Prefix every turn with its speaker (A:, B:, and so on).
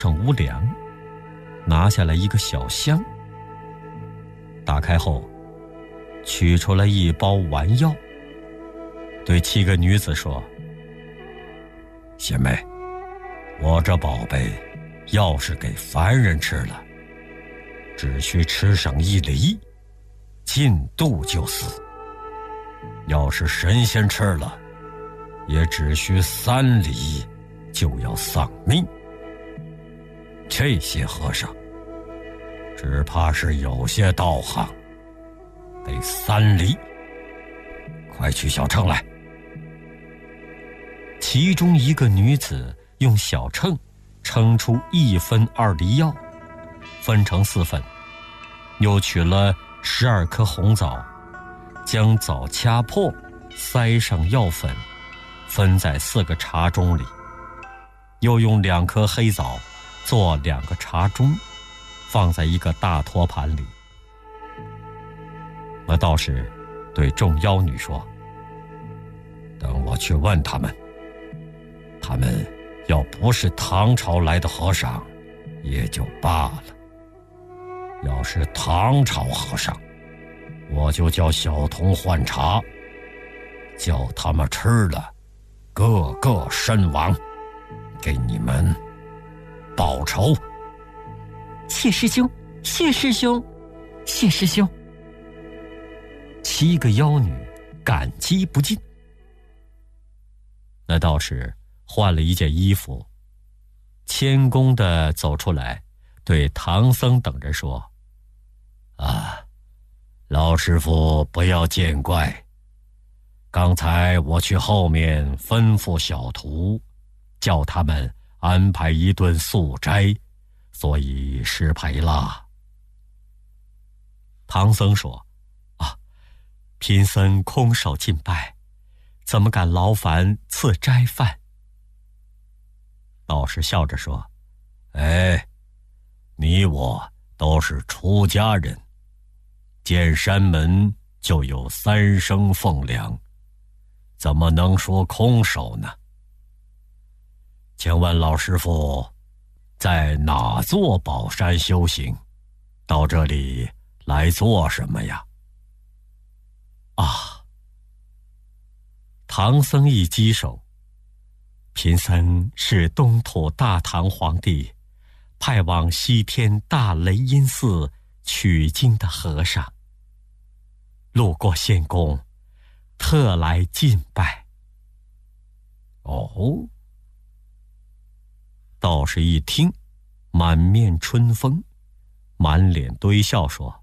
A: 上无粮，拿下来一个小箱，打开后取出了一包丸药，对7个女子说：姐妹，我这宝贝要是给凡人吃了，只需吃上1厘，进肚就死；要是神仙吃了，也只需3厘，就要丧命。这些和尚只怕是有些道行，得3厘。快取小秤来。其中一个女子用小秤称出1分2厘药，分成4份，又取了12颗红枣，将枣掐破，塞上药粉，分在4个茶盅里，又用2颗黑枣做2个茶盅，放在一个大托盘里。那道士对众妖女说：等我去问他们，他们要不是唐朝来的和尚也就罢了，要是唐朝和尚，我就叫小童换茶，叫他们吃了个个身亡，给你们报仇。
B: 谢师兄，谢师兄，谢师兄。
A: 7个妖女感激不尽。那道士换了一件衣服，谦恭地走出来，对唐僧等人说：老师傅不要见怪，刚才我去后面吩咐小徒，叫他们安排一顿素斋，所以失陪了。唐僧说：贫僧空手进拜，怎么敢劳烦赐斋饭？道士笑着说：你我都是出家人，见山门就有3升俸粮，怎么能说空手呢？请问老师傅在哪座宝山修行，到这里来做什么呀？唐僧一稽首：贫僧是东土大唐皇帝派往西天大雷音寺取经的和尚，路过仙宫，特来进拜。道士一听，满面春风，满脸堆笑说：